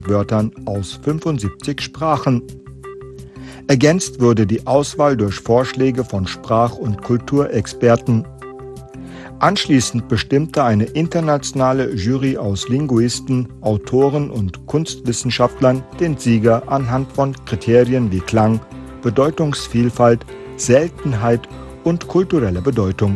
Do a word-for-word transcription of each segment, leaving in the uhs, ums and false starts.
Wörtern aus fünfundsiebzig Sprachen. Ergänzt wurde die Auswahl durch Vorschläge von Sprach- und Kulturexperten. Anschließend bestimmte eine internationale Jury aus Linguisten, Autoren und Kunstwissenschaftlern den Sieger anhand von Kriterien wie Klang, Bedeutungsvielfalt, Seltenheit und kulturelle Bedeutung.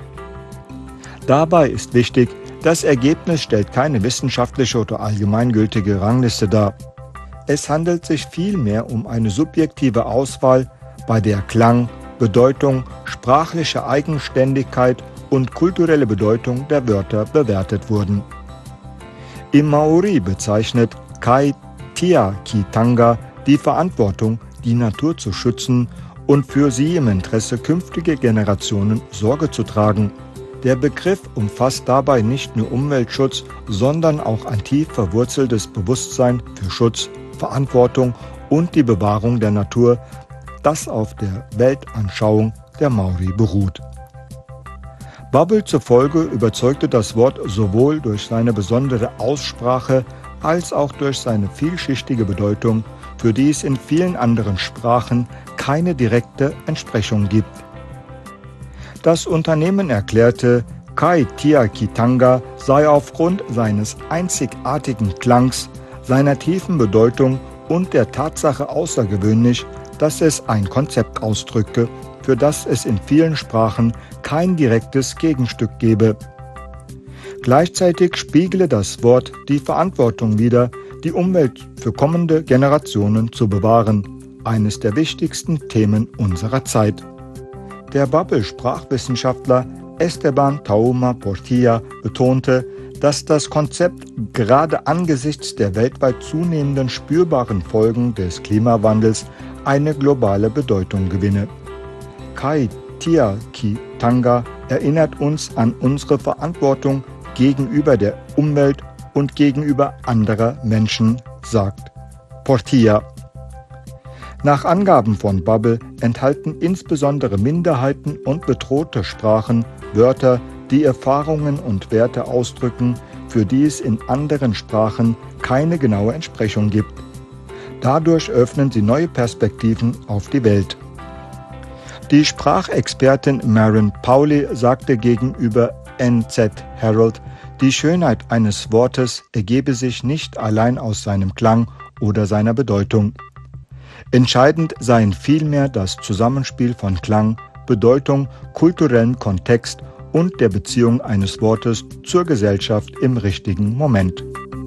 Dabei ist wichtig, das Ergebnis stellt keine wissenschaftliche oder allgemeingültige Rangliste dar. Es handelt sich vielmehr um eine subjektive Auswahl, bei der Klang, Bedeutung, sprachliche Eigenständigkeit und kulturelle Bedeutung der Wörter bewertet wurden. Im Maori bezeichnet Kai Tia Ki Tanga die Verantwortung, die Natur zu schützen und für sie im Interesse künftiger Generationen Sorge zu tragen. Der Begriff umfasst dabei nicht nur Umweltschutz, sondern auch ein tief verwurzeltes Bewusstsein für Schutz, Verantwortung und die Bewahrung der Natur, das auf der Weltanschauung der Maori beruht. Bubble zufolge überzeugte das Wort sowohl durch seine besondere Aussprache als auch durch seine vielschichtige Bedeutung, für die es in vielen anderen Sprachen keine direkte Entsprechung gibt. Das Unternehmen erklärte, Kai Tia Ki Tanga sei aufgrund seines einzigartigen Klangs, seiner tiefen Bedeutung und der Tatsache außergewöhnlich, dass es ein Konzept ausdrücke, für das es in vielen Sprachen kein direktes Gegenstück gebe. Gleichzeitig spiegele das Wort die Verantwortung wider, die Umwelt für kommende Generationen zu bewahren, eines der wichtigsten Themen unserer Zeit. Der Bubble-Sprachwissenschaftler Esteban Tauma Portilla betonte, dass das Konzept gerade angesichts der weltweit zunehmenden spürbaren Folgen des Klimawandels eine globale Bedeutung gewinne. Kai Tia Ki Tanga erinnert uns an unsere Verantwortung gegenüber der Umwelt und gegenüber anderer Menschen, sagt Portilla. Nach Angaben von Bubble enthalten insbesondere Minderheiten und bedrohte Sprachen Wörter, die Erfahrungen und Werte ausdrücken, für die es in anderen Sprachen keine genaue Entsprechung gibt. Dadurch öffnen sie neue Perspektiven auf die Welt. Die Sprachexpertin Maren Pauli sagte gegenüber N Z Herald, die Schönheit eines Wortes ergebe sich nicht allein aus seinem Klang oder seiner Bedeutung. Entscheidend seien vielmehr das Zusammenspiel von Klang, Bedeutung, kulturellem Kontext und der Beziehung eines Wortes zur Gesellschaft im richtigen Moment.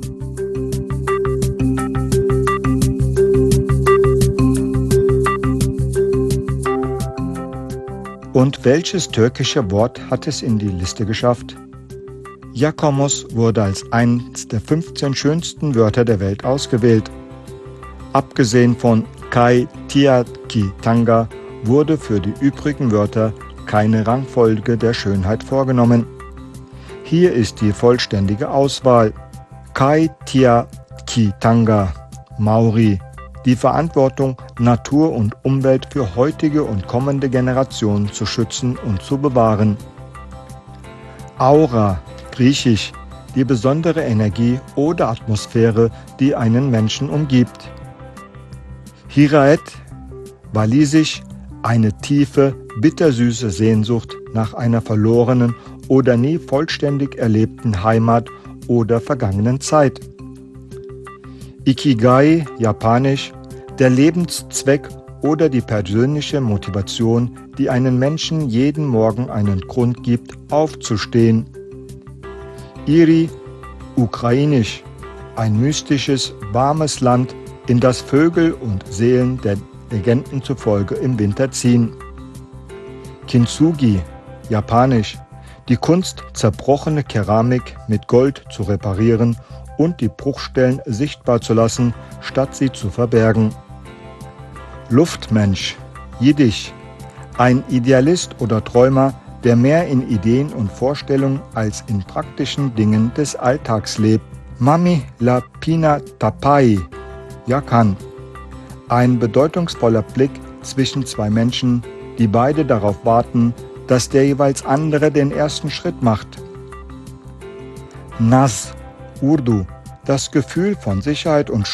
Und welches türkische Wort hat es in die Liste geschafft? Jacomos wurde als eines der fünfzehn schönsten Wörter der Welt ausgewählt. Abgesehen von Kai Tia Ki Tanga wurde für die übrigen Wörter keine Rangfolge der Schönheit vorgenommen. Hier ist die vollständige Auswahl. Kai Tia Ki Tanga, Maori, die Verantwortung, Natur und Umwelt für heutige und kommende Generationen zu schützen und zu bewahren. Aura, griechisch, die besondere Energie oder Atmosphäre, die einen Menschen umgibt. Hiraet, walisisch, eine tiefe, bittersüße Sehnsucht nach einer verlorenen oder nie vollständig erlebten Heimat oder vergangenen Zeit. Ikigai, japanisch, der Lebenszweck oder die persönliche Motivation, die einen Menschen jeden Morgen einen Grund gibt, aufzustehen. Iri, ukrainisch, ein mystisches, warmes Land, in das Vögel und Seelen der Legenden zufolge im Winter ziehen. Kintsugi, japanisch, die Kunst, zerbrochene Keramik mit Gold zu reparieren und die Bruchstellen sichtbar zu lassen, statt sie zu verbergen. Luftmensch, jiddisch, ein Idealist oder Träumer, der mehr in Ideen und Vorstellungen als in praktischen Dingen des Alltags lebt. Mami la Pina Tapai, Yakan, ein bedeutungsvoller Blick zwischen zwei Menschen, die beide darauf warten, dass der jeweils andere den ersten Schritt macht. Nas, Urdu, Das Gefühl von Sicherheit und